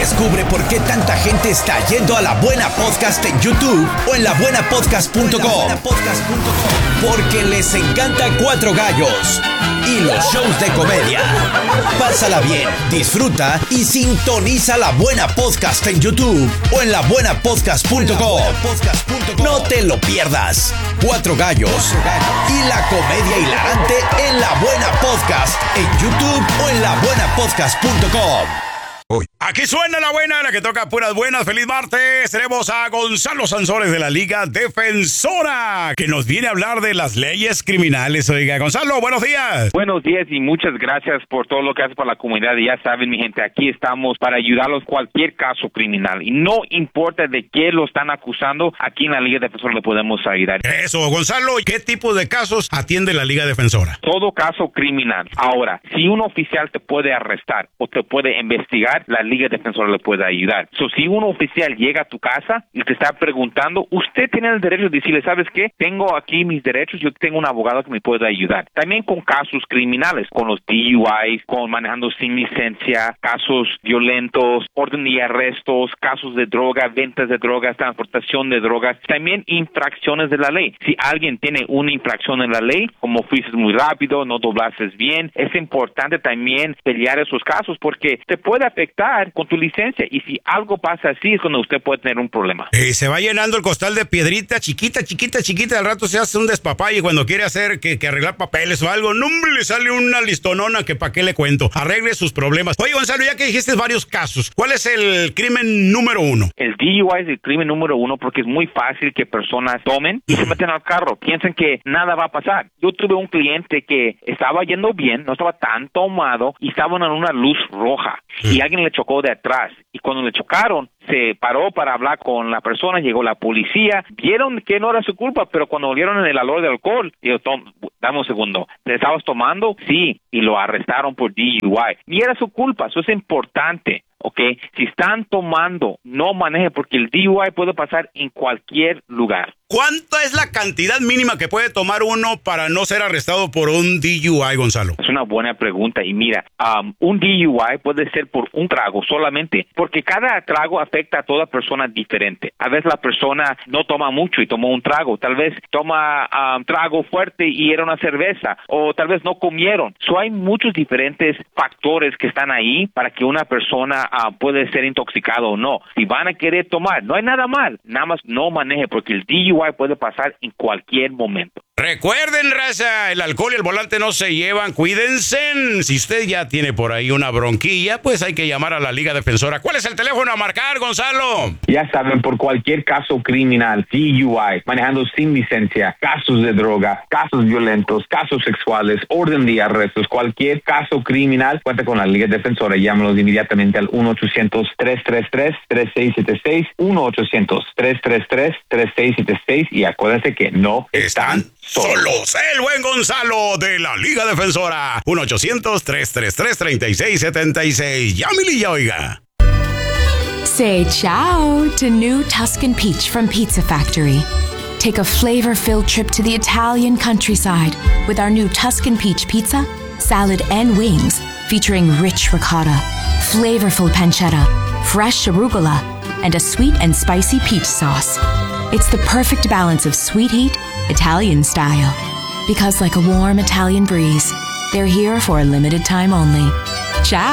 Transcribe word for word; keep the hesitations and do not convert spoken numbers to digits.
Descubre por qué tanta gente está yendo a La Buena Podcast en YouTube o en la buena podcast punto com. Porque les encanta Cuatro Gallos y los shows de comedia. Pásala bien, disfruta y sintoniza La Buena Podcast en YouTube o en la buena podcast punto com. No te lo pierdas. Cuatro Gallos y la comedia hilarante en La Buena Podcast en YouTube o en la buena podcast punto com. Uy. Aquí suena la buena, la que toca puras buenas. Feliz martes. Tenemos a Gonzalo Sansores de la Liga Defensora, que nos viene a hablar de las leyes criminales. Oiga, Gonzalo, buenos días. Buenos días y muchas gracias por todo lo que haces para la comunidad. Y ya saben, mi gente, aquí estamos para ayudarlos cualquier caso criminal. Y no importa de qué lo están acusando, aquí en la Liga Defensora le podemos ayudar. Eso, Gonzalo, ¿y qué tipo de casos atiende la Liga Defensora? Todo caso criminal. Ahora, si un oficial te puede arrestar o te puede investigar, la Liga Defensora le puede ayudar. So, si un oficial llega a tu casa y te está preguntando, usted tiene el derecho de decirle, ¿sabes qué? Tengo aquí mis derechos, yo tengo un abogado que me puede ayudar. También con casos criminales, con los D U Is, con manejando sin licencia, casos violentos, orden de arrestos, casos de droga, ventas de drogas, transportación de drogas, también infracciones de la ley. Si alguien tiene una infracción en la ley, como fuiste muy rápido, no doblaste bien, es importante también pelear esos casos porque te puede afectar con tu licencia y si algo pasa así es cuando usted puede tener un problema. Eh, se va llenando el costal de piedrita chiquita, chiquita, chiquita, al rato se hace un despapalle cuando quiere hacer que, que arreglar papeles o algo, no le sale una listonona que pa' qué le cuento. Arregle sus problemas. Oye, Gonzalo, ya que dijiste varios casos, ¿cuál es el crimen número uno? El D U I es el crimen número uno porque es muy fácil que personas tomen y se meten al carro, piensan que nada va a pasar. Yo tuve un cliente que estaba yendo bien, no estaba tan tomado y estaban en una luz roja y Mm. alguien le chocó de atrás y cuando le chocaron se paró para hablar con la persona, llegó la policía, vieron que no era su culpa, pero cuando vieron el olor de alcohol, dijo, Tom, dame un segundo, ¿te estabas tomando? Sí, y lo arrestaron por D U I. Y era su culpa, eso es importante. ¿Ok? Si están tomando, no maneje porque el D U I puede pasar en cualquier lugar. ¿Cuánta es la cantidad mínima que puede tomar uno para no ser arrestado por un D U I, Gonzalo? Es una buena pregunta y mira, um, un D U I puede ser por un trago solamente, porque cada trago afecta a toda persona diferente. A veces la persona no toma mucho y tomó un trago, tal vez toma un um, trago fuerte y era una cerveza, o tal vez no comieron. So hay muchos diferentes factores que están ahí para que una persona uh, puede ser intoxicada o no. Si van a querer tomar, no hay nada mal, nada más no maneje porque el D U I puede pasar en cualquier momento. Recuerden, raza, el alcohol y el volante no se llevan, cuídense. Si usted ya tiene por ahí una bronquilla, pues hay que llamar a la Liga Defensora. ¿Cuál es el teléfono a marcar, Gonzalo? Ya saben, por cualquier caso criminal, D U I, manejando sin licencia, casos de droga, casos violentos, casos sexuales, orden de arrestos, cualquier caso criminal, cuenta con la Liga Defensora. Llámanos inmediatamente al uno ochocientos, tres tres tres, tres seis siete seis, uno ochocientos, tres tres tres, tres seis siete seis y acuérdense que no están solos. El buen Gonzalo de la Liga Defensora. uno ochocientos, tres tres tres, tres seis siete seis. Llámele ya, oiga. Say ciao to new Tuscan Peach from Pizza Factory. Take a flavor-filled trip to the Italian countryside with our new Tuscan Peach pizza, salad, and wings featuring rich ricotta, flavorful pancetta, fresh arugula, and a sweet and spicy peach sauce. It's the perfect balance of sweet heat, Italian style. Because like a warm Italian breeze, they're here for a limited time only. Ciao!